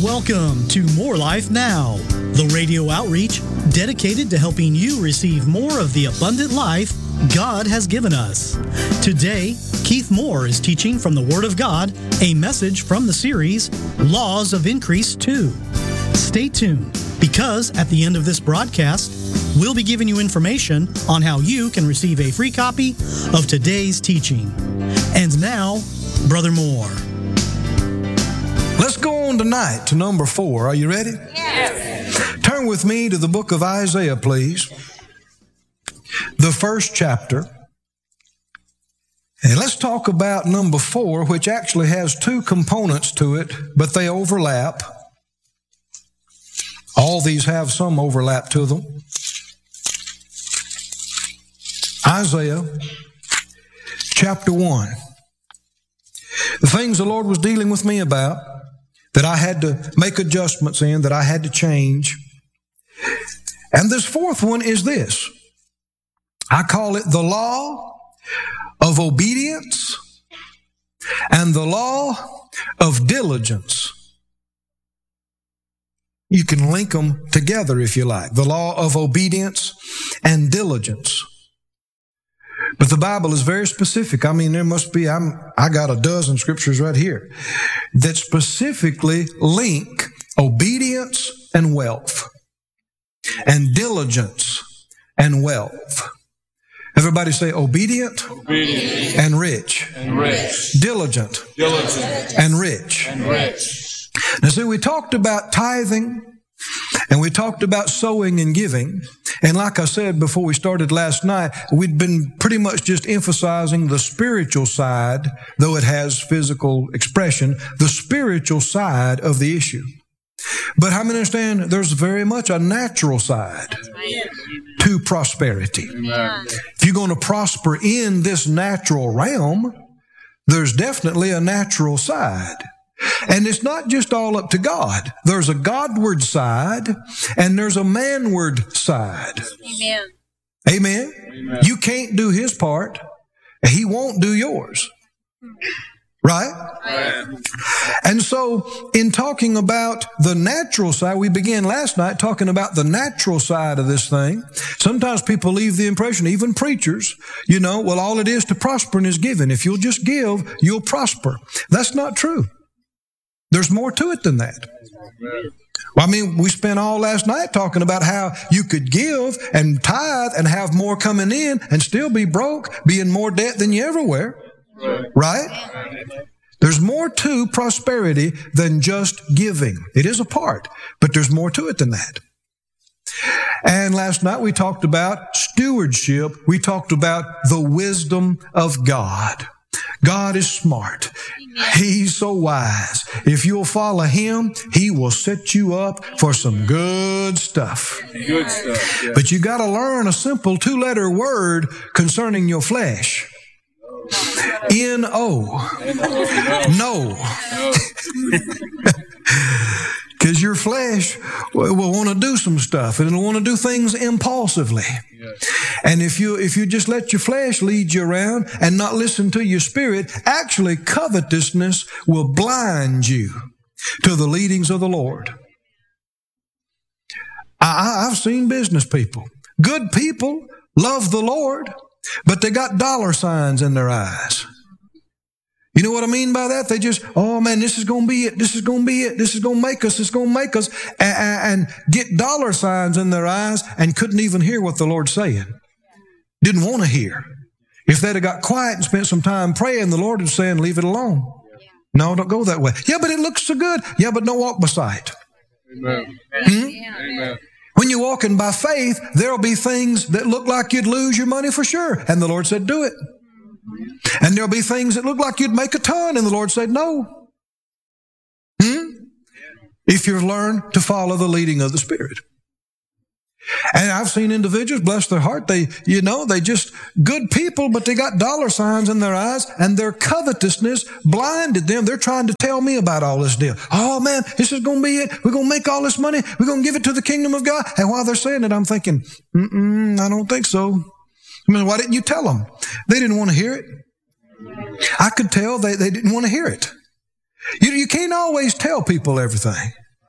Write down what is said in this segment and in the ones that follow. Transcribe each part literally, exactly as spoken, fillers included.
Welcome to More Life Now, the radio outreach dedicated to helping you receive more of the abundant life God has given us. Today, Keith Moore is teaching from the Word of God, a message from the series, Laws of Increase two. Stay tuned, because at the end of this broadcast, we'll be giving you information on how you can receive a free copy of today's teaching. And now, Brother Moore. Let's go on tonight to number four. Are you ready? Yes. Turn with me to the book of Isaiah, please. The first chapter. And let's talk about number four, which actually has two components to it, but they overlap. All these have some overlap to them. Isaiah chapter one. The things the Lord was dealing with me about, that I had to make adjustments in, that I had to change. And this fourth one is this. I call it the law of obedience and the law of diligence. You can link them together if you like. The law of obedience and diligence. But the Bible is very specific. I mean, there must be, I'm, I got a dozen scriptures right here that specifically link obedience and wealth and diligence and wealth. Everybody say obedient, Obedient and rich. and rich. Diligent, Diligent and rich. and rich. Now see, we talked about tithing and we talked about sowing and giving. And like I said before we started last night, we'd been pretty much just emphasizing the spiritual side, though it has physical expression, the spiritual side of the issue. But how many understand there's very much a natural side to prosperity? Amen. If you're going to prosper in this natural realm, there's definitely a natural side. And it's not just all up to God. There's a Godward side and there's a manward side. Amen. Amen? Amen. You can't do His part. He won't do yours. Right? Amen. And so in talking about the natural side, we began last night talking about the natural side of this thing. Sometimes people leave the impression, even preachers, you know, well, all it is to prosper is giving. If you'll just give, you'll prosper. That's not true. There's more to it than that. Well, I mean, we spent all last night talking about how you could give and tithe and have more coming in and still be broke, be in more debt than you ever were. Right? There's more to prosperity than just giving. It is a part, but there's more to it than that. And last night we talked about stewardship. We talked about the wisdom of God. God is smart. He's so wise. If you'll follow Him, He will set you up for some good stuff. Good stuff. Yeah. But you got to learn a simple two-letter word concerning your flesh. N O. No. Because your flesh will want to do some stuff and it'll want to do things impulsively. Yes. And if you if you just let your flesh lead you around and not listen to your spirit, actually covetousness will blind you to the leadings of the Lord. I, I've seen business people, good people, love the Lord, but they got dollar signs in their eyes. You know what I mean by that? They just, oh man, this is going to be it. This is going to be it. This is going to make us. This is going to make us. And, and get dollar signs in their eyes and couldn't even hear what the Lord's saying. Didn't want to hear. If they'd have got quiet and spent some time praying, the Lord was saying, leave it alone. No, don't go that way. Yeah, but it looks so good. Yeah, but don't walk by sight. Amen. Hmm? Amen. When you're walking by faith, there'll be things that look like you'd lose your money for sure. And the Lord said, do it. And there'll be things that look like you'd make a ton, and the Lord said, no. Hmm? If you learn to follow the leading of the Spirit. And I've seen individuals, bless their heart, they, you know, they just good people, but they got dollar signs in their eyes, and their covetousness blinded them. They're trying to tell me about all this deal. Oh man, this is going to be it. We're going to make all this money. We're going to give it to the kingdom of God. And while they're saying it, I'm thinking, mm-mm, I don't think so. I mean, why didn't you tell them? They didn't want to hear it. I could tell they, they didn't want to hear it. You, you can't always tell people everything.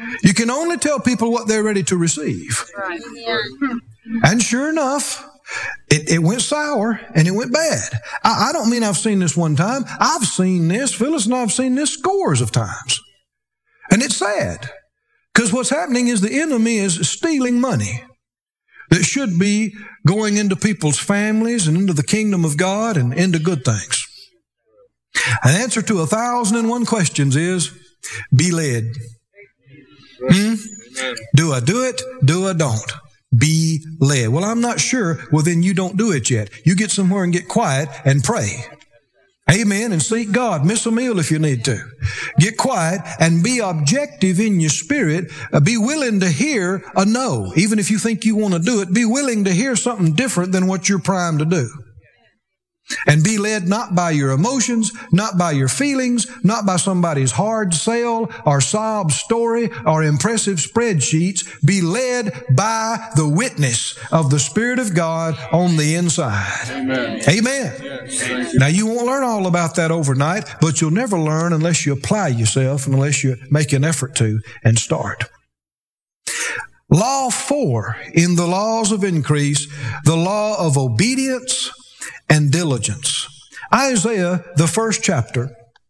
You can only tell people what they're ready to receive. Right. And sure enough, it, it went sour and it went bad. I, I don't mean I've seen this one time. I've seen this. Phyllis and I have seen this scores of times. And it's sad. Because what's happening is the enemy is stealing money that should be going into people's families and into the kingdom of God and into good things. An answer to a thousand and one questions is, be led. Hmm? Do I do it? Do I don't? Be led. Well, I'm not sure. Well, then you don't do it yet. You get somewhere and get quiet and pray. Amen. And seek God. Miss a meal if you need to. Get quiet and be objective in your spirit. Uh, be willing to hear a no. Even if you think you want to do it, be willing to hear something different than what you're primed to do. And be led not by your emotions, not by your feelings, not by somebody's hard sell or sob story or impressive spreadsheets. Be led by the witness of the Spirit of God on the inside. Amen. Amen. Yes. Now, you won't learn all about that overnight, but you'll never learn unless you apply yourself and unless you make an effort to and start. Law four in the laws of increase, the law of obedience and diligence. Isaiah, the first chapter,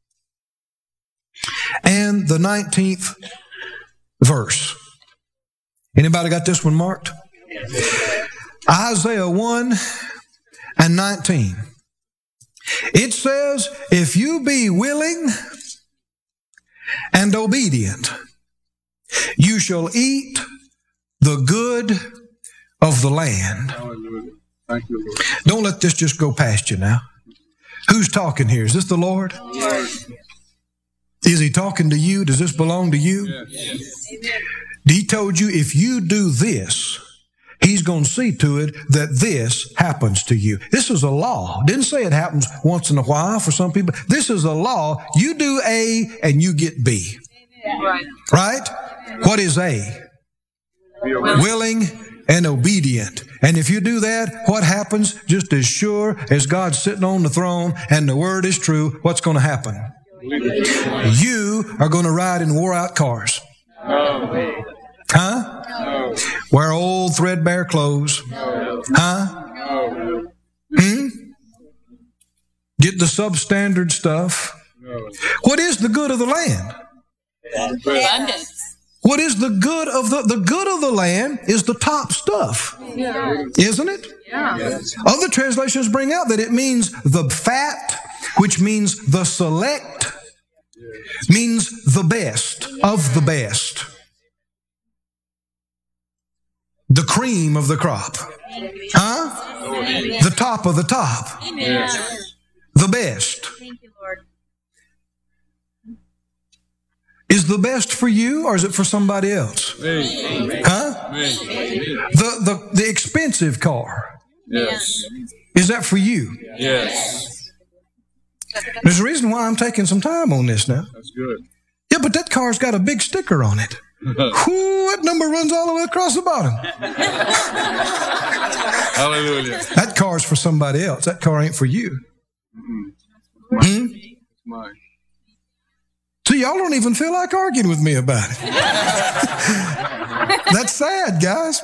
and the nineteenth verse. Anybody got this one marked? Isaiah one and nineteen. It says, if you be willing and obedient, you shall eat the good of the land. Hallelujah. Thank you, Lord. Don't let this just go past you now. Who's talking here? Is this the Lord? Yes. Is He talking to you? Does this belong to you? Yes. He told you if you do this, He's going to see to it that this happens to you. This is a law. Didn't say it happens once in a while for some people. This is a law. You do A and you get B. Right. Right? What is A? Willing and obedient. And if you do that, what happens? Just as sure as God's sitting on the throne and the word is true, what's going to happen? You are going to ride in wore-out cars. No. Huh? No. Wear old threadbare clothes. No. Huh? No. Hmm? Get the substandard stuff. No. What is the good of the land? Abundance. What is the good of the, the good of the land is the top stuff. Yeah. Isn't it? Yeah. Yes. Other translations bring out that it means the fat, which means the select, means the best of the best. The cream of the crop. Huh? The top of the top. Yes. The best. Thank you, Lord. Is the best for you or is it for somebody else? Me. Huh? Me. The, the, the expensive car. Yes. Is that for you? Yes. There's a reason why I'm taking some time on this now. That's good. Yeah, but that car's got a big sticker on it. Whoo, that number runs all the way across the bottom. Hallelujah. That car's for somebody else. That car ain't for you. Hmm? It's mine. See, y'all don't even feel like arguing with me about it. That's sad, guys.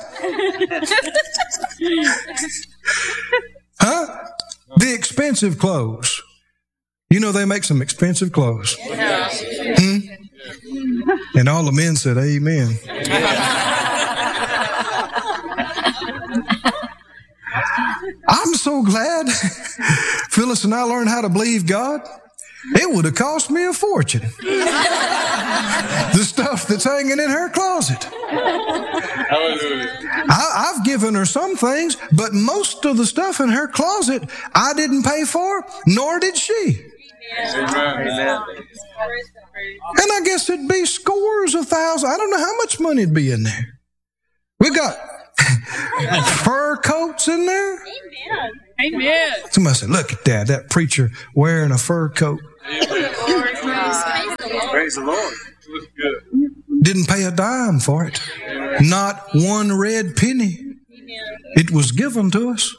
Huh? The expensive clothes. You know they make some expensive clothes. Hmm? And all the men said, amen. I'm so glad Phyllis and I learned how to believe God. It would have cost me a fortune. The stuff that's hanging in her closet. Hallelujah. I, I've given her some things, but most of the stuff in her closet I didn't pay for, nor did she. Amen. And I guess it'd be scores of thousands. I don't know how much money would be in there. We got fur coats in there. Amen. Amen. Somebody said, look at that, that preacher wearing a fur coat. Praise the Lord. Looks good. Didn't pay a dime for it. Not one red penny. It was given to us.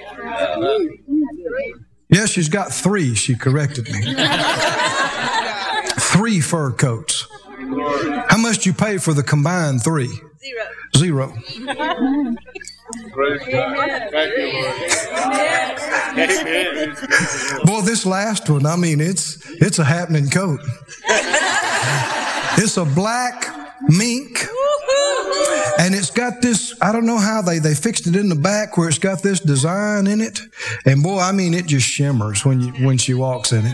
Yes, she's got three. She corrected me. Three fur coats. How much do you pay for the combined three? Zero. Zero. Praise God. Thank you, Lord. Amen. Boy, this last one, I mean, it's it's a happening coat. It's a black mink. And it's got this, I don't know how they, they fixed it in the back where it's got this design in it. And boy, I mean, it just shimmers when you when she walks in it.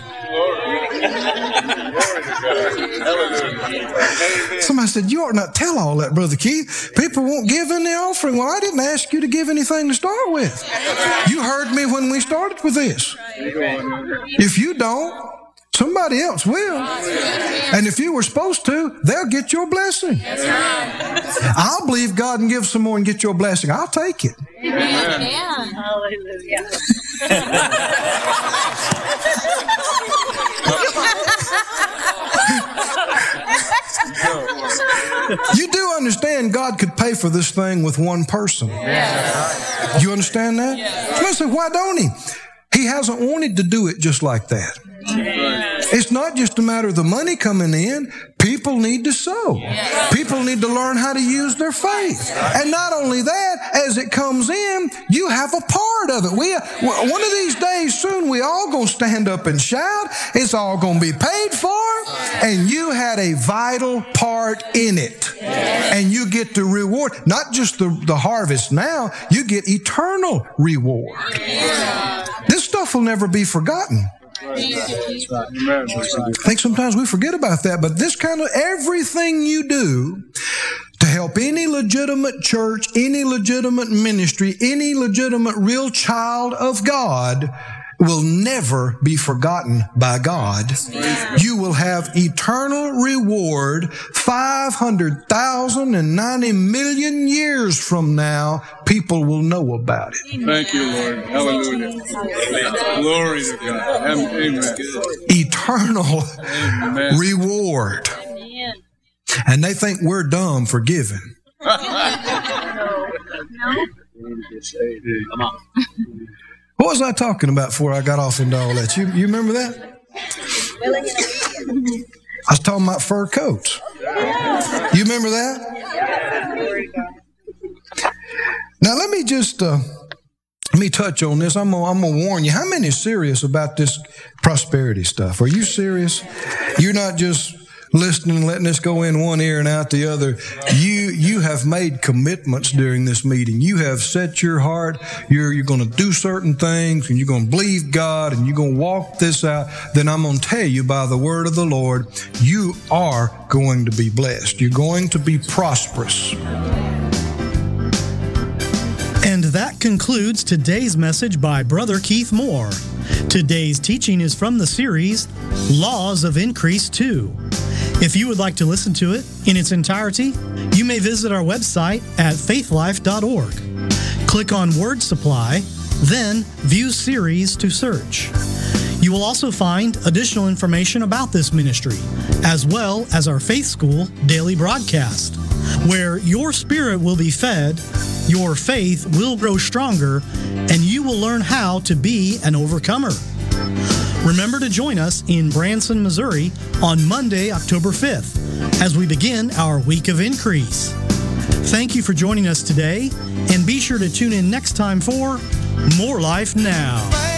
Somebody said, you ought not tell all that, Brother Keith. People won't give in the offering. Well, I didn't ask you to give anything to start with. You heard me when we started with this. If you don't, somebody else will. And if you were supposed to, they'll get your blessing. I'll believe God and give some more and get your blessing. I'll take it. Amen. Hallelujah. You do understand God could pay for this thing with one person. Yes. You understand that? Yes. Listen, why don't He? He hasn't wanted to do it just like that. Yes. It's not just a matter of the money coming in. People need to sow. Yes. People need to learn how to use their faith. And not only that, as it comes in, you have a part of it. We, one of these days soon, we all going to stand up and shout. It's all going to be paid for. And you had a vital part in it. And you get the reward. Not just the, the harvest now, you get eternal reward. This stuff will never be forgotten. Amen. I think sometimes we forget about that, but this kind of everything you do to help any legitimate church, any legitimate ministry, any legitimate real child of God will never be forgotten by God. You will have eternal reward five hundred thousand ninety million years from now. People will know about it. Thank you, Lord. Hallelujah. Amen. Glory to God. Amen. Eternal Amen. reward. Amen. And they think we're dumb for giving. No. No. Come on. What was I talking about before I got off into all that? You, you remember that? I was talking about fur coats. You remember that? Now, let me just uh, let me touch on this. I'm gonna, I'm gonna warn you. How many are serious about this prosperity stuff? Are you serious? You're not just listening and letting this go in one ear and out the other. You you have made commitments during this meeting. You have set your heart. You're you're going to do certain things, and you're going to believe God, and you're going to walk this out. Then I'm going to tell you by the word of the Lord, you are going to be blessed. You're going to be prosperous. And that concludes today's message by Brother Keith Moore. Today's teaching is from the series, Laws of Increase two. If you would like to listen to it in its entirety, you may visit our website at faithlife dot org. Click on Word Supply, then View Series to search. You will also find additional information about this ministry, as well as our Faith School daily broadcast, where your spirit will be fed, your faith will grow stronger, and you will learn how to be an overcomer. Remember to join us in Branson, Missouri on Monday, October fifth, as we begin our Week of Increase. Thank you for joining us today, and be sure to tune in next time for More Life Now.